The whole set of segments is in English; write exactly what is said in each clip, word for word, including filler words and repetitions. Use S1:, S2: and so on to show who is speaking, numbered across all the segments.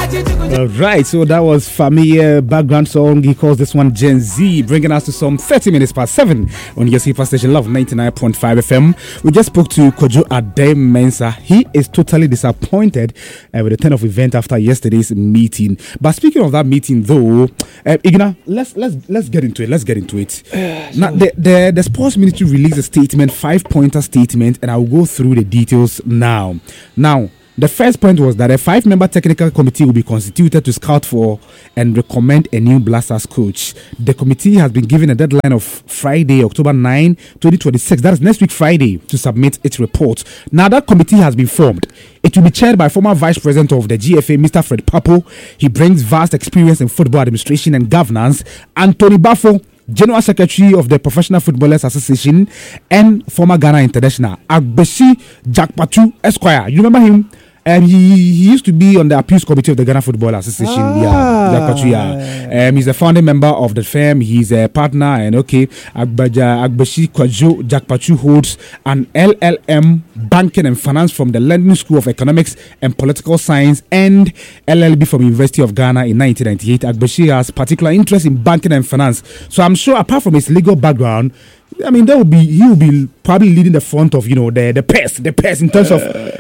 S1: All right, so that was familiar background song. He calls this one Gen Z, bringing us to some thirty minutes past seven on your super station Love ninety-nine point five F M. We just spoke to Kojo Adem-Mensah. He is totally disappointed uh, with the turn of event after yesterday's meeting. But speaking of that meeting, though, uh, Igna, let's let's let's get into it. Let's get into it. Uh, now, the, the the sports ministry released a statement, five pointer statement, and I'll go through the details now. Now. The first point was that a five-member technical committee will be constituted to scout for and recommend a new Black Stars coach. The committee has been given a deadline of Friday, October ninth, twenty twenty-six. That is next week Friday to submit its report. Now that committee has been formed. It will be chaired by former Vice President of the G F A, Mister Fred Papo. He brings vast experience in football administration and governance. Anthony Bafo, General Secretary of the Professional Footballers Association, and former Ghana International Agbeshi Jakpatu Esquire. You remember him? Um, he, he used to be on the appeals committee of the Ghana Football Association.
S2: Ah.
S1: Yeah, Jakpatu, yeah. Um, he's a founding member of the firm. He's a partner, and okay, Agbaja Agbeshi Kwajo Jakpatu holds an L L M Banking and Finance from the London School of Economics and Political Science and L L B from University of Ghana in nineteen ninety-eight. Agbeshi has particular interest in banking and finance. So I'm sure, apart from his legal background, I mean, there will be he will be probably leading the front of, you know, the the pairs, the pairs in terms of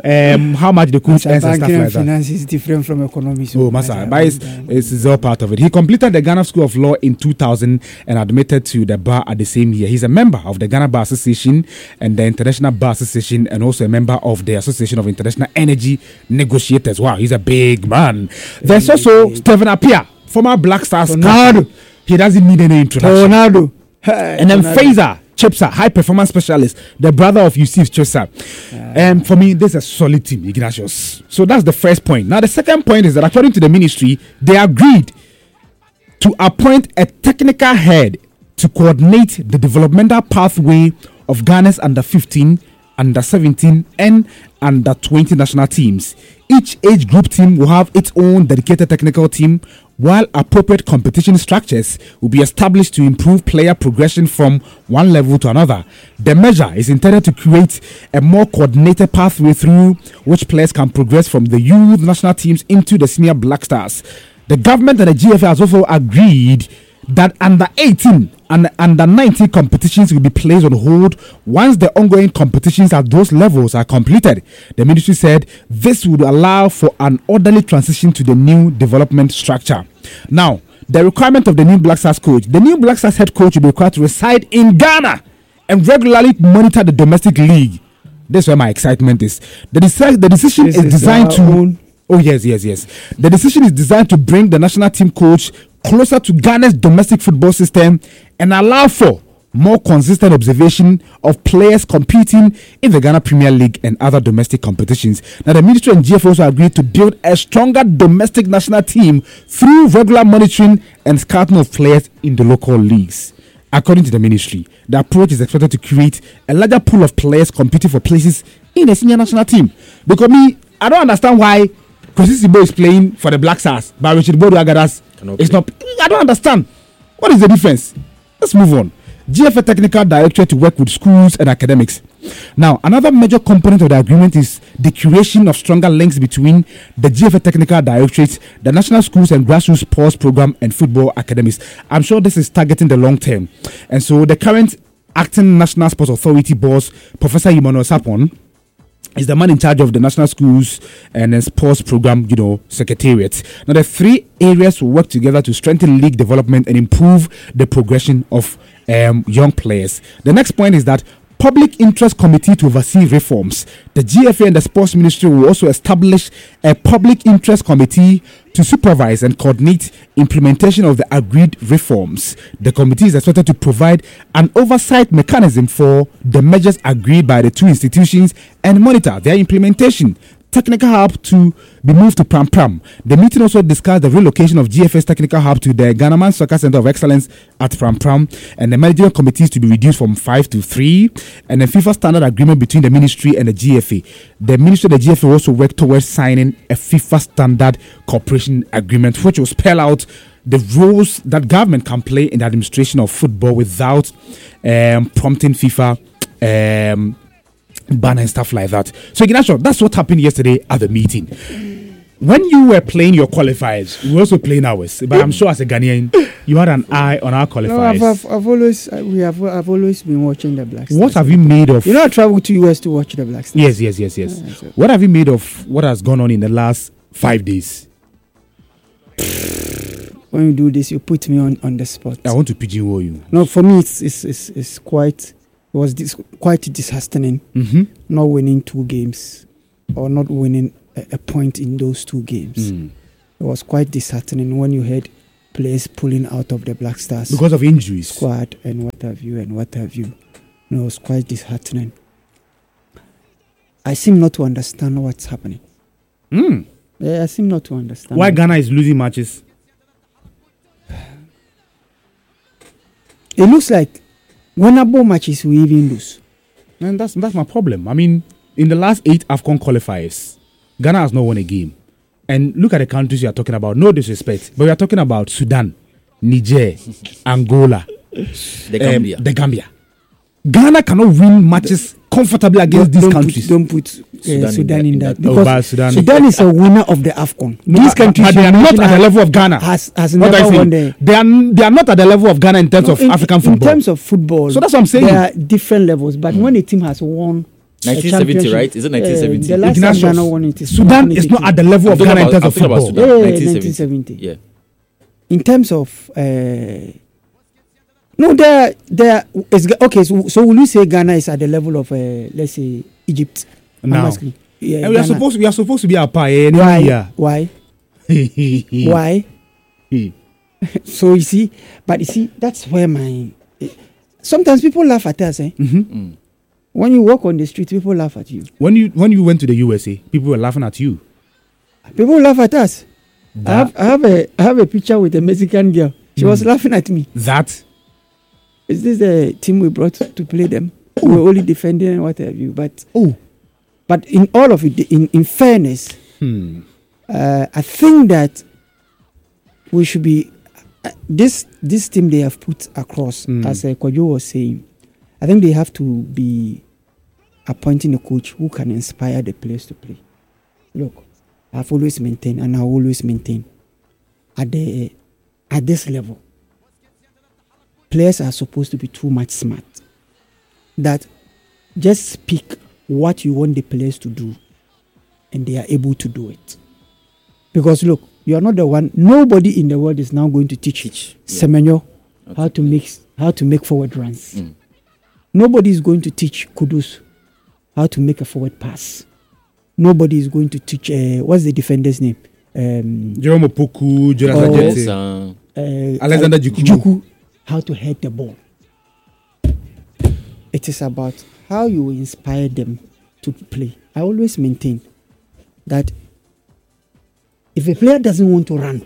S1: um how much the coach earns and stuff like that.
S2: Finance is different from economics.
S1: Oh, Masa, but it's, it's, it's all part of it. He completed the Ghana School of Law in two thousand and admitted to the bar at the same year. He's a member of the Ghana Bar Association and the International Bar Association, and also a member of the Association of International Energy Negotiators. Wow, he's a big man. There's also Stephen Appiah, former Black Stars star. He doesn't need any introduction.
S2: Tornado.
S1: And then Faisal Chepsa, high performance specialist, the brother of Yusuf Chepsa. And um, for me, this is a solid team, Ignatius. So that's the first point. Now, the second point is that according to the ministry, they agreed to appoint a technical head to coordinate the developmental pathway of Ghana's under fifteen, under seventeen, and under twenty national teams. Each age group team will have its own dedicated technical team, while appropriate competition structures will be established to improve player progression from one level to another. The measure is intended to create a more coordinated pathway through which players can progress from the youth national teams into the senior Black Stars. The government and the G F A has also agreed that under eighteen and under nineteen competitions will be placed on hold once the ongoing competitions at those levels are completed. The ministry said this would allow for an orderly transition to the new development structure. Now, the requirement of the new Black Stars coach. The new Black Stars head coach will be required to reside in Ghana and regularly monitor the domestic league. This is where my excitement is. The, deci- the decision this is, is designed to... Own. Oh, yes, yes, yes. The decision is designed to bring the national team coach closer to Ghana's domestic football system and allow for more consistent observation of players competing in the Ghana Premier League and other domestic competitions. Now, the ministry and G F A also agreed to build a stronger domestic national team through regular monitoring and scouting of players in the local leagues. According to the ministry, the approach is expected to create a larger pool of players competing for places in the senior national team. Because me, I don't understand why Kwesi Sibo is playing for the Black Stars, but Richard Bodo Agadas is not. I don't understand. What is the difference? Let's move on. G F A Technical Directorate to work with schools and academics. Now, another major component of the agreement is the creation of stronger links between the G F A Technical Directorate, the National Schools and Grassroots Sports Program, and football academies. I'm sure this is targeting the long term. And so the current acting National Sports Authority boss, Professor Emmanuel Sapon, is the man in charge of the National Schools and uh, Sports Program, you know, Secretariat. Now, the three areas will work together to strengthen league development and improve the progression of um, young players. The next point is that Public Interest Committee to oversee reforms. The G F A and the Sports Ministry will also establish a Public Interest Committee to supervise and coordinate implementation of the agreed reforms. The committee is expected to provide an oversight mechanism for the measures agreed by the two institutions and monitor their implementation. Technical hub to be moved to Pram Pram. The meeting also discussed the relocation of G F A's technical hub to the Ghanaman Soccer Center of Excellence at Pram Pram, and the managerial committees to be reduced from five to three, and the FIFA standard agreement between the ministry and the G F A. The ministry and the G F A also worked towards signing a FIFA standard cooperation agreement, which will spell out the roles that government can play in the administration of football without um, prompting FIFA um, ban and stuff like that. So Ignacio, that's what happened yesterday at the meeting. when you were playing your qualifiers, we were also playing ours. But I'm sure as a Ghanaian, you had an eye on our qualifiers.
S2: No, I've, I've, I've always uh, we have I've always been watching the Black Stars.
S1: What have you made of?
S2: You know, I traveled to U S to watch the Black Stars.
S1: Yes, yes, yes, yes.
S2: Yeah, so.
S1: What have you made of what has gone on in the last five days?
S2: When you do this, you put me on, on the spot.
S1: I want to pigeonhole you.
S2: No, for me, it's it's it's, it's quite it was dis- quite disheartening.
S1: Mm-hmm.
S2: Not winning two games or not winning a, a point in those two games.
S1: Mm.
S2: It was quite disheartening when you heard players pulling out of the Black Stars
S1: Because of injuries.
S2: squad and what have you and what have you. No, it was quite disheartening. I seem not to understand what's happening.
S1: Mm.
S2: Yeah, I seem not to understand.
S1: Why
S2: what-
S1: Ghana is losing matches?
S2: It looks like winnable matches we even lose.
S1: And that's that's my problem. I mean, in the last eight AFCON qualifiers, Ghana has not won a game. And look at the countries you are talking about. No disrespect, but we are talking about Sudan, Niger, Angola,
S3: The
S1: um,
S3: Gambia.
S1: the Gambia. Ghana cannot win matches comfortably against these
S2: don't
S1: countries.
S2: Put, don't put uh, Sudan,
S3: Sudan
S2: in,
S3: in
S2: that,
S3: that.
S1: Oh,
S2: because
S1: but Sudan-
S2: Sudan is a winner of the AFCON.
S1: No,
S2: These
S1: but-
S2: countries
S1: but they are not at the level of Ghana.
S2: has has
S1: What are you
S2: never
S1: saying?
S2: won the.
S1: They are they are not at the level of Ghana in terms
S2: No,
S1: of
S2: in,
S1: African football.
S2: In terms of football,
S1: So that's what I'm saying.
S2: There are different levels, but when a team has won a
S3: nineteen seventy,
S2: championship,
S3: right? Is it nineteen seventy?
S2: Uh, the last time
S1: Ignatius,
S2: Ghana won it is
S1: Sudan is not at the level of
S3: I'm talking
S1: Ghana in
S3: about-
S1: terms
S3: I'm
S1: of
S3: talking about
S1: football.
S3: Sudan.
S2: Yeah,
S3: nineteen
S2: nineteen
S3: seventy.
S2: seventy.
S3: Yeah.
S2: In terms of uh, no, there, there is okay. So, so will you say Ghana is at the level of uh, let's say Egypt? I'm
S1: Now.
S2: asking. Yeah,
S1: And we are
S2: Ghana.
S1: supposed we are supposed to be a pie.
S2: Why?
S1: Yeah.
S2: Why?
S1: Why?
S2: Why? So you see, but you see, that's where my eh, sometimes people laugh at us. Eh?
S1: Mm-hmm.
S2: When you walk on the street, people laugh at you.
S1: When you when you went to the U S A, people were laughing at you.
S2: People laugh at us. I
S1: That
S2: have, I have a I have a picture with a Mexican girl. She was
S1: Mm.
S2: laughing at me.
S1: that
S2: Is this the team we brought to play them? We were only defending and what have you. But
S1: oh
S2: but in all of it, in, in fairness,
S1: hmm.
S2: uh, I think that we should be uh, this this team they have put across,
S1: Mm.
S2: as uh, Kojo was saying. I think they have to be appointing a coach who can inspire the players to play. Look, I've always maintained, and I always maintain at the at this level, players are supposed to be too much smart. That just speak what you want the players to do, and they are able to do it. Because look, you are not the one. Nobody in the world is now going to teach,
S3: Teach, yeah.
S2: Semenyo
S3: Okay.
S2: how to make how to make forward runs.
S3: Mm.
S2: Nobody is going to teach Kudus how to make a forward pass. Nobody is going to teach uh, what's the defender's name? Um,
S1: Jerome Opoku, Jonathan
S2: Oh.
S1: Jete,
S3: Uh,
S2: uh,
S1: Alexander
S2: uh,
S1: Juku.
S2: Juku, how to head the ball. It is about how you inspire them to play. I always maintain that if a player doesn't want to run,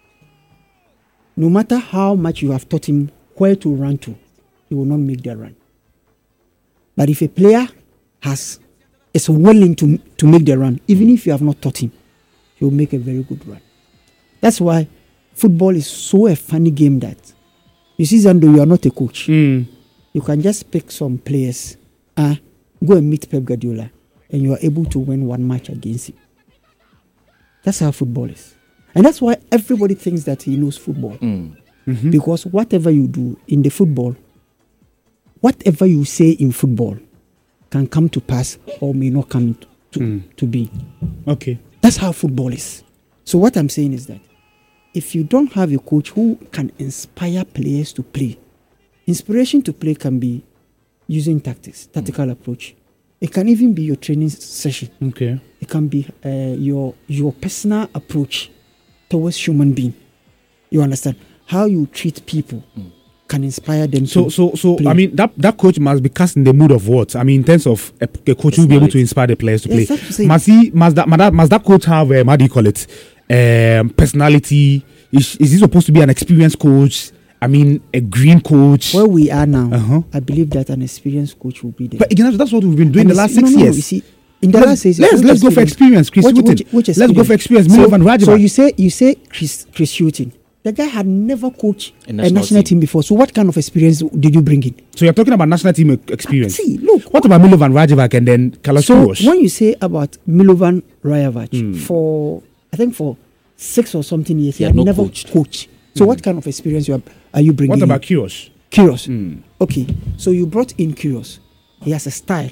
S2: no matter how much you have taught him where to run to, he will not make the run. But if a player has is willing to to make the run, even if you have not taught him, he will make a very good run. That's why football is so a funny game that you see, Zando, you are not a coach.
S1: Mm.
S2: You can just pick some players, uh, go and meet Pep Guardiola, and you are able to win one match against him. That's how football is. And that's why everybody thinks that he knows football.
S3: mm.
S1: Mhm.
S2: Because whatever you do in the football, whatever you say in football can come to pass or may not come to,
S1: Mm.
S2: to be.
S1: Okay.
S2: That's how football is. So what I'm saying is that if you don't have a coach who can inspire players to play, inspiration to play can be using tactics, tactical approach. It can even be your training s- session.
S1: Okay.
S2: It can be uh, your your personal approach towards human being. You understand how you treat people can inspire them.
S1: So
S2: to
S1: so so
S2: play.
S1: I mean that that coach must be cast in the mood of what? I mean in terms of a, a coach who will be able to
S3: Personality.
S1: inspire the players to
S2: Yes,
S1: play.
S2: that's what I'm saying.
S1: Must he must that must that, must that coach have um, how do you call it? Um, personality. Is is he supposed to be an experienced coach? I mean a green coach.
S2: where we are now,
S1: Uh-huh.
S2: I believe that an experienced coach will be there.
S1: But again, that's what we've been doing
S2: And
S1: the last
S2: it's-
S1: six
S2: no, no, no,
S1: years.
S2: you see, in the last
S1: let's
S2: six
S1: let's,
S2: which
S1: let's go for experience, Chris
S2: Which-
S1: Hughton.
S2: which- which
S1: Let's go for experience.
S2: So,
S1: Milovan Rajiva.
S2: so you say you say Chris Chris Hughton. The guy had never coached
S3: A
S2: a
S3: national
S2: national,
S3: team.
S2: team. before. So what kind of experience did you bring in?
S1: So you're talking about national team e- experience.
S2: See, look.
S1: What about Milovan Rajivac and then Carlos
S2: So
S1: Queiroz?
S2: when you say about Milovan Rajovac
S1: Hmm.
S2: for I think for six or something years, he,
S3: He
S2: had,
S3: had not
S2: never
S3: coached.
S2: coached. So what kind of experience you are, are you bringing?
S1: What about
S2: in?
S1: Kyrgios?
S2: Kyrgios?
S1: Mm.
S2: Okay, so you brought in Kyrgios. He has a style,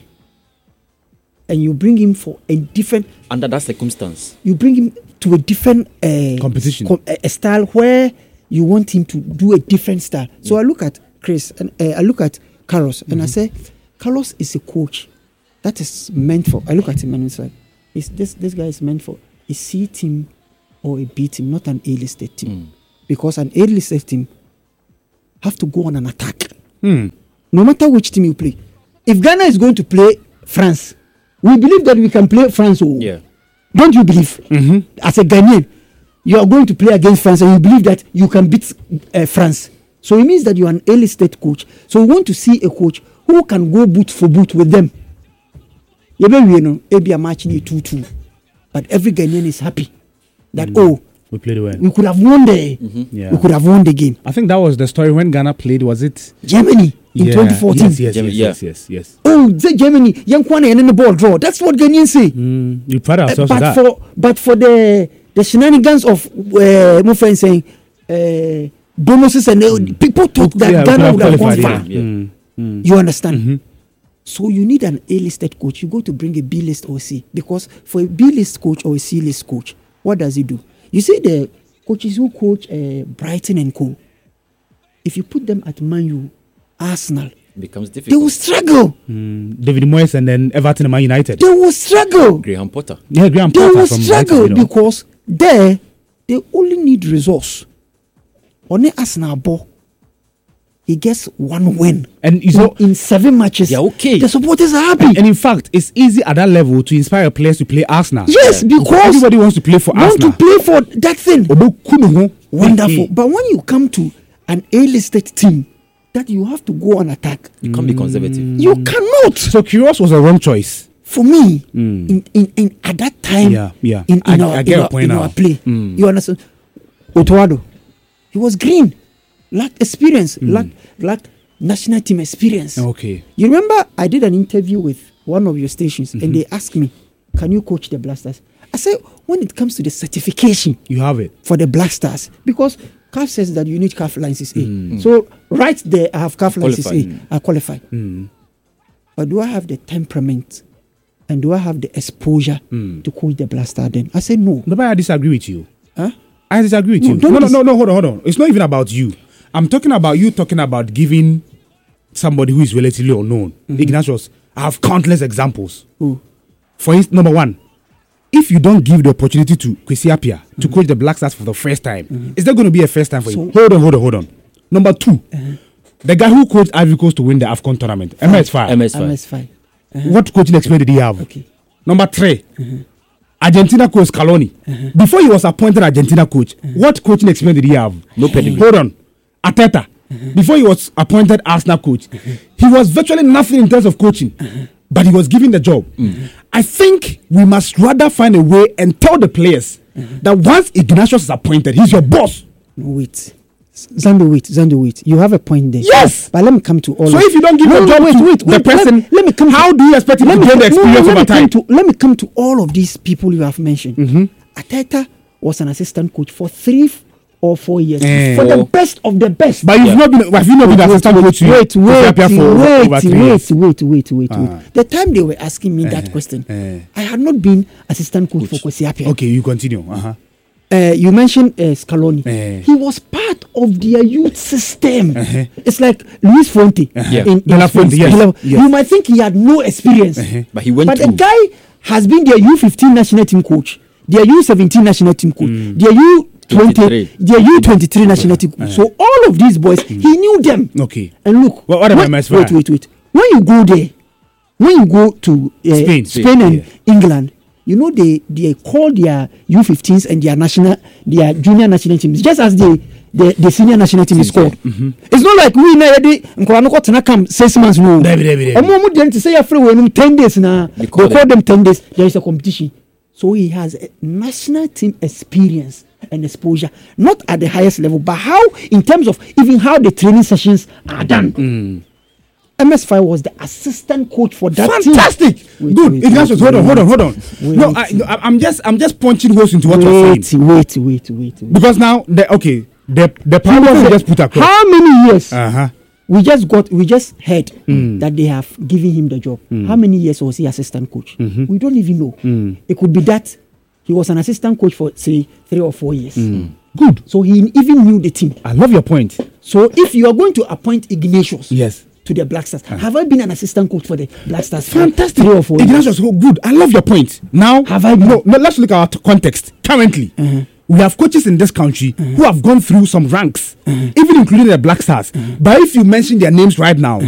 S2: and you bring him for a different.
S3: Under that circumstance,
S2: You bring him to a different uh,
S1: Competition.
S2: com- a, a style where you want him to do a different style. So I look at Chris and uh, I look at Carlos, and I say, Carlos is a coach that is meant for. I look at him and it's like, is this this guy is meant for a C team or a B team, not an A-listed team,
S3: Mm.
S2: because an A-listed team have to go on an attack.
S1: Hmm.
S2: No matter which team you play. If Ghana is going to play France, we believe that we can play France. Oh.
S3: yeah,
S2: Don't you believe? As a Ghanaian, you are going to play against France and you believe that you can beat uh, France. So it means that you are an A-listed coach. So we want to see a coach who can go boot for boot with them. You know, maybe a match near two two. But every Ghanaian is happy that, oh,
S1: We played well.
S2: we could have won the,
S1: Yeah.
S2: we could have won the game.
S1: I think that was the story when Ghana played. Was it
S2: Germany in
S1: Yeah.
S2: twenty fourteen.
S1: Yes, yes,
S3: Germany,
S1: yes, yes, yes, yes.
S2: Oh, the Germany, young Kwane and then the ball draw. That's what Ghanaians say.
S1: Mm, we pride
S2: Uh,
S1: ourselves on
S2: but
S1: that.
S2: for but for the the shenanigans of uh, my friend saying uh, bonuses and uh, people thought that
S1: Yeah, we
S2: Ghana
S1: could
S2: would
S1: have
S2: have gone
S1: qualified,
S2: far.
S1: yeah.
S3: yeah.
S1: Mm.
S2: You understand?
S1: Mhm.
S2: So you need an A-listed coach. You go to bring a B-list or C, because for a B-list coach or a C-list coach, what does he do? You see the coaches who coach uh, Brighton and Co. If you put them at Man U, Arsenal,
S3: becomes
S2: they will
S3: difficult.
S2: struggle.
S1: Mm. David Moyes and then Everton and Man United.
S2: They will struggle.
S3: Graham Potter.
S1: Yeah, Graham
S2: They
S1: Potter
S2: will
S1: from
S2: struggle
S1: Brighton, you know.
S2: because there they only need resource. Only Arsenal ball, he gets one win
S1: And you
S2: in,
S1: know,
S2: in seven matches.
S3: Yeah, okay.
S2: The supporters are happy.
S1: and in fact, it's easy at that level to inspire players to play Arsenal.
S2: Yes, because
S1: everybody wants to play for
S2: want
S1: Arsenal.
S2: to play for that thing.
S1: Obo kunu ho.
S2: Wonderful.
S1: Eh, eh.
S2: But when you come to an A-listed team, that you have to go on attack,
S3: You can't be conservative.
S2: you cannot.
S1: So Kyrgios was a wrong choice.
S2: For me,
S1: Mm.
S2: in, in, in at that time,
S1: Yeah, yeah.
S2: in, in
S1: I-
S2: our,
S1: I
S2: in
S1: get your
S2: our,
S1: point
S2: in
S1: now.
S2: our play,
S1: Mm.
S2: you understand? Otoado, he was green, lacked experience,
S1: Mm.
S2: lacked, lacked national team experience.
S1: Okay.
S2: You remember I did an interview with one of your stations,
S1: Mm-hmm.
S2: and they asked me, "Can you coach the Blasters?" I said, "When it comes to the certification
S1: You have it.
S2: for the Blasters, because C A F says that you need C A F license A.
S1: Mm.
S2: So right there, I have C A F license
S3: Qualified.
S2: A. I qualify.
S1: Mm.
S2: But do I have the temperament and do I have the exposure
S1: Mm.
S2: to coach the Blaster then?" I said, "No."
S1: No, but I disagree with you.
S2: Huh?
S1: I disagree with
S2: No,
S1: you.
S2: don't
S1: No, no,
S2: dis-
S1: no, no, hold on, hold on. It's not even about you. I'm talking about you talking about giving somebody who is relatively unknown.
S2: Mm-hmm.
S1: Ignatius, I have countless examples.
S2: Who?
S1: For instance, number one, if you don't give the opportunity to Kwesi Appiah to coach the Black Stars for the first time, is there going to be a first time for you?
S2: So-
S1: Hold on, hold on, hold on. Number two, the guy who coached Ivory Coast to win the AFCON tournament, M S five.
S3: M S
S2: M
S3: five.
S2: S five.
S1: What coaching experience did he have?
S2: Okay.
S1: Number three, Argentina coach Scaloni. Before he was appointed Argentina coach, what coaching experience did he have?
S3: No pedigree.
S1: Hold on. Ateta. Before he was appointed Arsenal coach, he was virtually nothing in terms of coaching, but he was given the job. I think we must rather find a way and tell the players that once Ignatius is appointed, he's your boss.
S2: No, wait. Zando, wait. Zando, wait. You have a point there.
S1: Yes.
S2: But let me come to all
S1: So
S2: of-
S1: if you don't give
S2: No,
S1: the
S2: no,
S1: job
S2: wait,
S1: to
S2: wait,
S1: the
S2: wait.
S1: person,
S2: let, let me come
S1: how
S2: to,
S1: do you expect him
S2: let
S1: to
S2: me
S1: gain the
S2: come- no, no,
S1: experience
S2: let
S1: over
S2: me
S1: time?
S2: come to let me come to all of these people you have mentioned. Ateta was an assistant coach for three f- or four years
S1: Eh.
S2: for the
S3: Oh.
S2: best of the best.
S1: But you've
S3: Yeah.
S1: not been, have you not been
S2: wait,
S1: assistant
S2: wait,
S1: coach to
S2: wait,
S1: to
S2: wait,
S1: Appiah for
S2: wait,
S1: over three
S2: wait,
S1: years?
S2: wait, wait, wait,
S1: Ah.
S2: wait. The time they were asking me that question,
S1: eh.
S2: I had not been assistant coach, for Kwesi Appiah.
S1: Okay, you continue. Uh-huh.
S2: Uh, you mentioned uh, Scaloni.
S1: Eh.
S2: He was part of their youth system.
S1: Uh-huh.
S2: It's like Luis Fuente.
S3: Yeah.
S2: in,
S1: De La
S2: in Spain.
S1: Fuente, yes,
S2: De La-
S1: yes.
S2: You might think he had no experience.
S1: Uh-huh.
S3: But he went
S2: But the
S3: through.
S2: guy has been their U fifteen national team coach, their U seventeen national team coach, their U twenty,
S3: twenty-three.
S2: their U twenty-three national team coach. So all of these boys, he knew them.
S1: Okay.
S2: And look,
S1: What- what about
S2: when-
S1: M S five?
S2: wait, wait, wait. When you go there, when you go to uh,
S1: Spain.
S2: Spain and
S1: Yeah.
S2: England, you know they they call their U fifteens and their national, their junior national teams, just as the the, the senior national team is called. It's not like we now the Nkoranoko Tana come six months no.
S1: David, David, David.
S2: Omo mu dem to say after when ten days now. They
S3: call
S2: call,
S3: them.
S2: them ten days. There is a competition, so he has a national team experience and exposure, not at the highest level, but how in terms of even how the training sessions are done. M S five was the assistant coach for that
S1: Fantastic.
S2: team.
S1: Good.
S2: Wait,
S1: Ignatius, hold on, hold on, hold on.
S2: Wait,
S1: no, I, no, I- I'm just, I'm just punching holes into what you're
S2: Wait,
S1: saying.
S2: wait, wait, wait, wait.
S1: Because now, the, okay, the the
S2: He was
S1: parameters
S2: a-
S1: just put across.
S2: How many years?
S1: Uh huh.
S2: We just got, we just heard
S1: Mm.
S2: that they have given him the job. How many years was he assistant coach?
S1: Mm-hmm.
S2: We don't even know.
S1: Mm.
S2: It could be that he was an assistant coach for say three or four years.
S1: Good.
S2: So he even knew the team.
S1: I love your point.
S2: So if you are going to appoint Ignatius
S1: Yes.
S2: to the Black Stars, have I been an assistant coach for the Black Stars? for
S1: Fantastic.
S2: Three or four years?
S1: Ignatius, oh, good. I love your point. Now,
S2: Have I been?
S1: no, no, let's look at our t- context. Currently, we have coaches in this country who have gone through some ranks, even including the Black Stars. But if you mention their names right now,